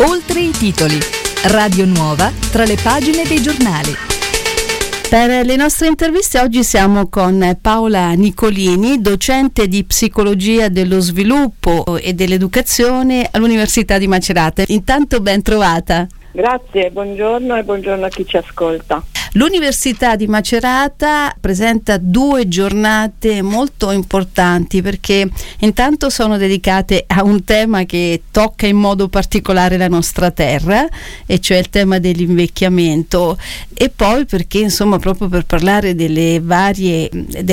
Oltre i titoli. Radio Nuova tra le pagine dei giornali. Per le nostre interviste oggi siamo con Paola Nicolini, docente di psicologia dello sviluppo e dell'educazione all'Università di Macerata. Intanto ben trovata. Grazie, buongiorno e buongiorno a chi ci ascolta. L'Università di Macerata presenta 2 giornate molto importanti perché intanto sono dedicate a un tema che tocca in modo particolare la nostra terra, e cioè il tema dell'invecchiamento, e poi perché insomma proprio per parlare delle varie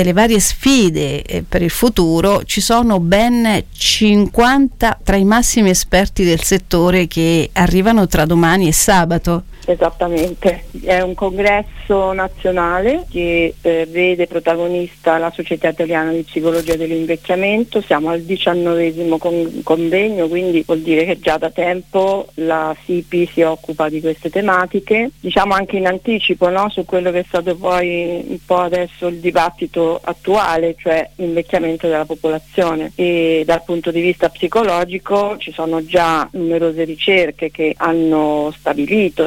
sfide per il futuro ci sono ben 50 tra i massimi esperti del settore che arrivano tra domani e sabato. Esattamente, è un congresso nazionale che vede protagonista la Società Italiana di Psicologia dell'Invecchiamento. Siamo al 19° convegno, quindi vuol dire che già da tempo la SIPI si occupa di queste tematiche, diciamo anche in anticipo, no? Su quello che è stato poi un po' adesso il dibattito attuale, cioè l'invecchiamento della popolazione, e dal punto di vista psicologico ci sono già numerose ricerche che hanno stabilito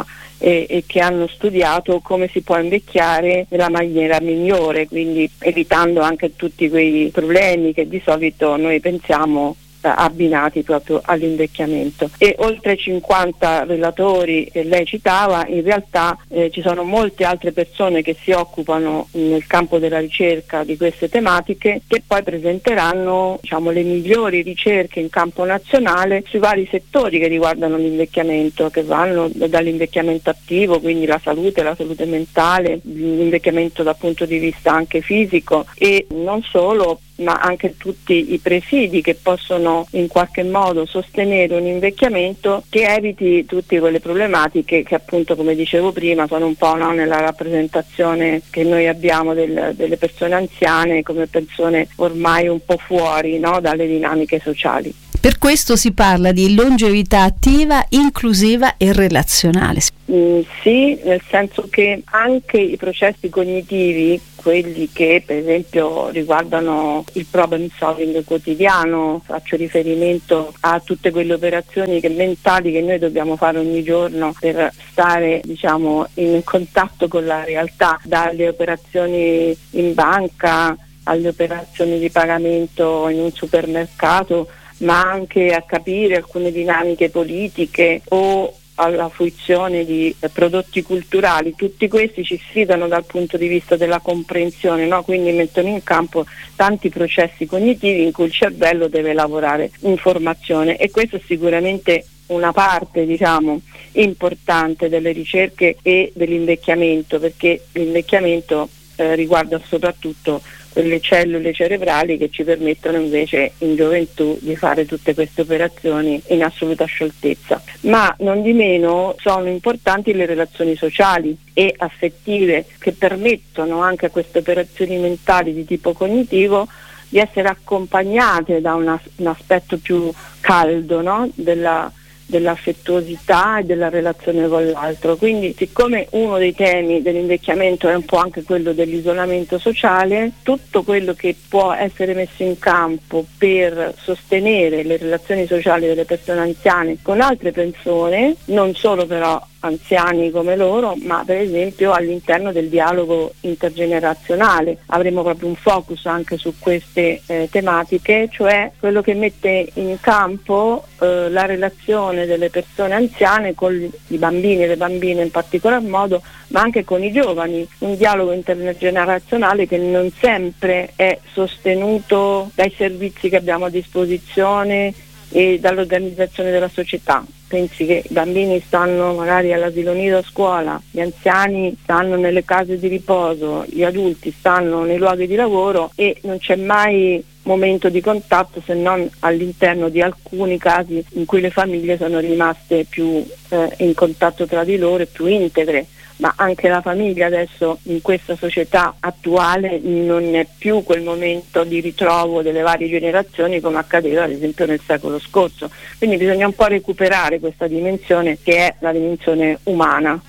e che hanno studiato come si può invecchiare nella maniera migliore, quindi evitando anche tutti quei problemi che di solito noi pensiamo abbinati proprio all'invecchiamento. E oltre 50 relatori che lei citava, in realtà ci sono molte altre persone che si occupano nel campo della ricerca di queste tematiche, che poi presenteranno le migliori ricerche in campo nazionale sui vari settori che riguardano l'invecchiamento, che vanno dall'invecchiamento attivo, quindi la salute mentale, l'invecchiamento dal punto di vista anche fisico, e non solo, ma anche tutti i presidi che possono in qualche modo sostenere un invecchiamento che eviti tutte quelle problematiche che, appunto, come dicevo prima, sono un po' nella rappresentazione che noi abbiamo delle persone anziane come persone ormai un po' fuori, dalle dinamiche sociali. Per questo si parla di longevità attiva, inclusiva e relazionale. Sì, nel senso che anche i processi cognitivi, quelli che per esempio riguardano il problem solving quotidiano, faccio riferimento a tutte quelle operazioni mentali che noi dobbiamo fare ogni giorno per stare in contatto con la realtà, dalle operazioni in banca alle operazioni di pagamento in un supermercato, ma anche a capire alcune dinamiche politiche o alla fruizione di prodotti culturali. Tutti questi ci sfidano dal punto di vista della comprensione, quindi mettono in campo tanti processi cognitivi in cui il cervello deve lavorare in formazione, e questo è sicuramente una parte importante delle ricerche e dell'invecchiamento, perché l'invecchiamento riguarda soprattutto quelle cellule cerebrali che ci permettono invece in gioventù di fare tutte queste operazioni in assoluta scioltezza. Ma non di meno sono importanti le relazioni sociali e affettive che permettono anche a queste operazioni mentali di tipo cognitivo di essere accompagnate da un aspetto più caldo, dell'affettuosità e della relazione con l'altro. Quindi, siccome uno dei temi dell'invecchiamento è un po' anche quello dell'isolamento sociale, tutto quello che può essere messo in campo per sostenere le relazioni sociali delle persone anziane con altre persone, non solo però anziani come loro, ma per esempio all'interno del dialogo intergenerazionale. Avremo proprio un focus anche su queste tematiche, cioè quello che mette in campo la relazione delle persone anziane con i bambini e le bambine in particolar modo, ma anche con i giovani, un dialogo intergenerazionale che non sempre è sostenuto dai servizi che abbiamo a disposizione e dall'organizzazione della società. Pensi che i bambini stanno magari all'asilo nido a scuola, gli anziani stanno nelle case di riposo, gli adulti stanno nei luoghi di lavoro e non c'è mai momento di contatto se non all'interno di alcuni casi in cui le famiglie sono rimaste più in contatto tra di loro e più integre. Ma anche la famiglia adesso in questa società attuale non è più quel momento di ritrovo delle varie generazioni come accadeva ad esempio nel secolo scorso. Quindi bisogna un po' recuperare questa dimensione che è la dimensione umana.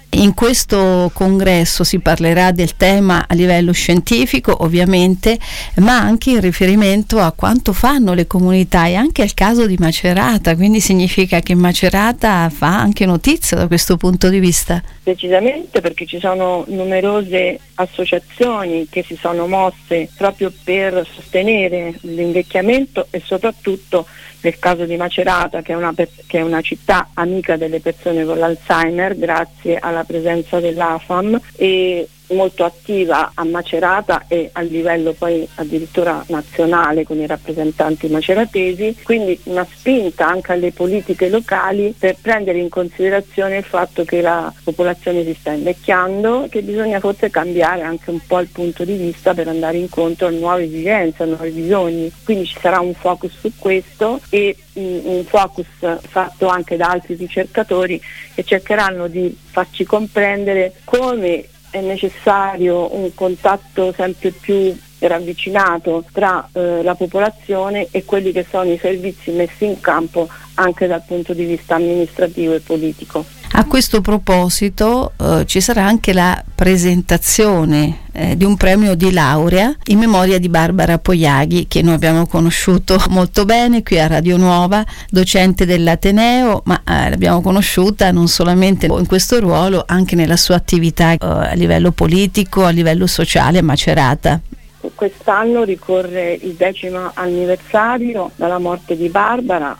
In questo congresso si parlerà del tema a livello scientifico, ovviamente, ma anche in riferimento a quanto fanno le comunità e anche al caso di Macerata, quindi significa che Macerata fa anche notizia da questo punto di vista. Decisamente, perché ci sono numerose associazioni che si sono mosse proprio per sostenere l'invecchiamento e soprattutto nel caso di Macerata, che è una città amica delle persone con l'Alzheimer, grazie alla presenza dell'AFAM, e molto attiva a Macerata e a livello poi addirittura nazionale con i rappresentanti maceratesi, quindi una spinta anche alle politiche locali per prendere in considerazione il fatto che la popolazione si sta invecchiando, che bisogna forse cambiare anche un po' il punto di vista per andare incontro a nuove esigenze, a nuovi bisogni. Quindi ci sarà un focus su questo e un focus fatto anche da altri ricercatori che cercheranno di farci comprendere come è necessario un contatto sempre più ravvicinato tra la popolazione e quelli che sono i servizi messi in campo anche dal punto di vista amministrativo e politico. A questo proposito ci sarà anche la presentazione di un premio di laurea in memoria di Barbara Poiaghi, che noi abbiamo conosciuto molto bene qui a Radio Nuova, docente dell'Ateneo, ma l'abbiamo conosciuta non solamente in questo ruolo, anche nella sua attività a livello politico, a livello sociale a Macerata. Quest'anno ricorre il 10° anniversario dalla morte di Barbara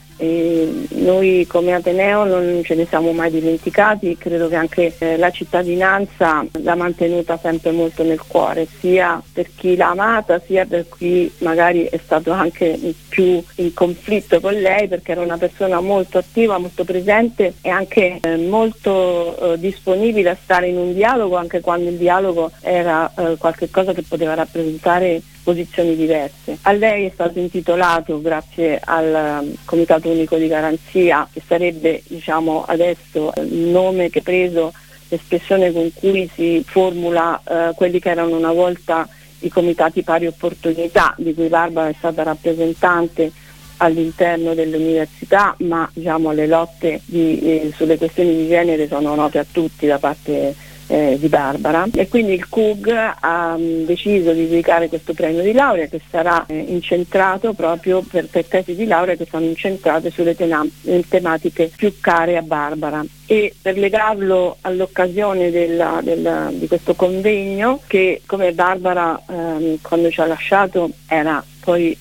e noi come Ateneo non ce ne siamo mai dimenticati. Credo che anche la cittadinanza l'ha mantenuta sempre molto nel cuore, sia per chi l'ha amata sia per chi magari è stato anche più in conflitto con lei, perché era una persona molto attiva, molto presente e anche molto disponibile a stare in un dialogo anche quando il dialogo era qualche cosa che poteva rappresentare posizioni diverse. A lei è stato intitolato, grazie al Comitato Unico di Garanzia, che sarebbe adesso il nome che ha preso l'espressione con cui si formula quelli che erano una volta i comitati pari opportunità, di cui Barbara è stata rappresentante all'interno dell'università, ma le lotte sulle questioni di genere sono note a tutti da parte di Barbara, e quindi il CUG ha deciso di dedicare questo premio di laurea che sarà incentrato proprio per tesi di laurea che sono incentrate sulle tematiche più care a Barbara, e per legarlo all'occasione di questo convegno, che come Barbara quando ci ha lasciato era poi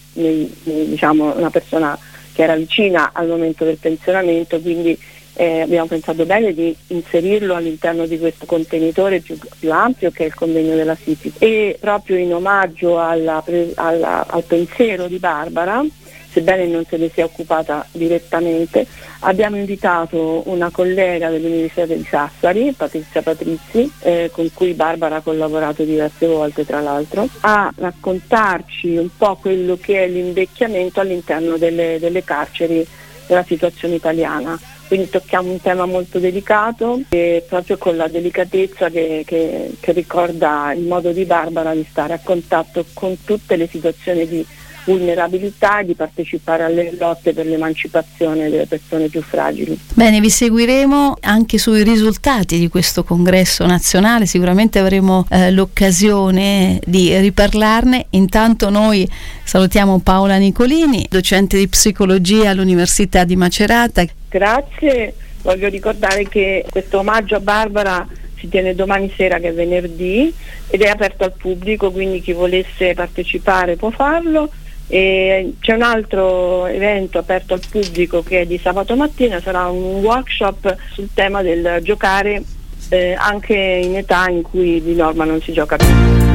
una persona che era vicina al momento del pensionamento, quindi abbiamo pensato bene di inserirlo all'interno di questo contenitore più ampio che è il convegno della SIPI, e proprio in omaggio al pensiero di Barbara, sebbene non se ne sia occupata direttamente, abbiamo invitato una collega dell'Università di Sassari, Patrizia Patrizzi, con cui Barbara ha collaborato diverse volte tra l'altro, a raccontarci un po' quello che è l'invecchiamento all'interno delle carceri della situazione italiana. Quindi tocchiamo un tema molto delicato e proprio con la delicatezza che ricorda il modo di Barbara di stare a contatto con tutte le situazioni di vulnerabilità e di partecipare alle lotte per l'emancipazione delle persone più fragili. Bene, vi seguiremo anche sui risultati di questo congresso nazionale, sicuramente avremo l'occasione di riparlarne. Intanto noi salutiamo Paola Nicolini, docente di psicologia all'Università di Macerata. Grazie, voglio ricordare che questo omaggio a Barbara si tiene domani sera, che è venerdì, ed è aperto al pubblico, quindi chi volesse partecipare può farlo. E c'è un altro evento aperto al pubblico che è di sabato mattina, sarà un workshop sul tema del giocare anche in età in cui di norma non si gioca più.